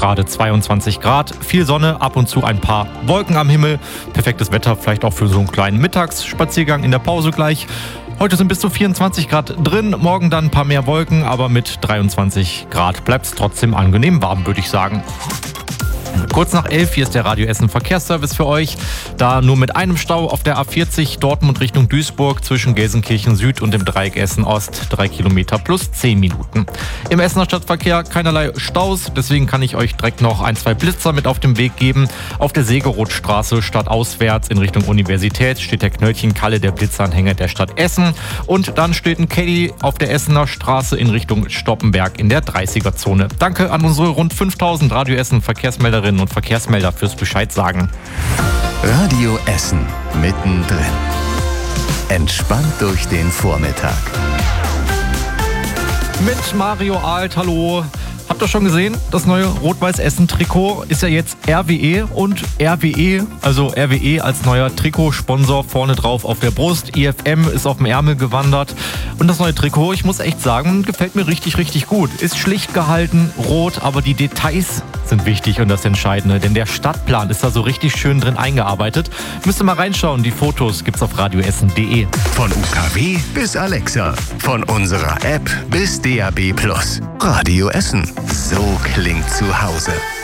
gerade 22 Grad, viel Sonne, ab und zu ein paar Wolken am Himmel. Perfektes Wetter vielleicht auch für so einen kleinen Mittagsspaziergang in der Pause gleich. Heute sind bis zu 24 Grad drin, morgen dann ein paar mehr Wolken, aber mit 23 Grad bleibt es trotzdem angenehm warm, würde ich sagen. Kurz nach 11, hier ist der Radio Essen Verkehrsservice für euch. Da nur mit einem Stau auf der A40 Dortmund Richtung Duisburg zwischen Gelsenkirchen Süd und dem Dreieck Essen Ost. 3 Kilometer plus 10 Minuten. Im Essener Stadtverkehr keinerlei Staus, deswegen kann ich euch direkt noch 1, 2 Blitzer mit auf den Weg geben. Auf der Segerothstraße stadtauswärts in Richtung Universität steht der Knöllchen-Kalle, der Blitzanhänger der Stadt Essen. Und dann steht ein Caddy auf der Essener Straße in Richtung Stoppenberg in der 30er-Zone. Danke an unsere rund 5000 Radio Essen Verkehrsmelderinnen und Verkehrsmelder fürs Bescheid sagen. Radio Essen mittendrin. Entspannt durch den Vormittag. Mit Mario Alt, hallo. Habt ihr schon gesehen? Das neue Rot-Weiß-Essen-Trikot ist ja jetzt RWE und RWE, also RWE als neuer Trikotsponsor vorne drauf auf der Brust. IFM ist auf dem Ärmel gewandert. Und das neue Trikot, ich muss echt sagen, gefällt mir richtig, richtig gut. Ist schlicht gehalten, rot, aber die Details sind wichtig und das Entscheidende. Denn der Stadtplan ist da so richtig schön drin eingearbeitet. Müsst ihr mal reinschauen, die Fotos gibt's auf radioessen.de. Von UKW bis Alexa, von unserer App bis DAB+. Radio Essen. So klingt zu Hause.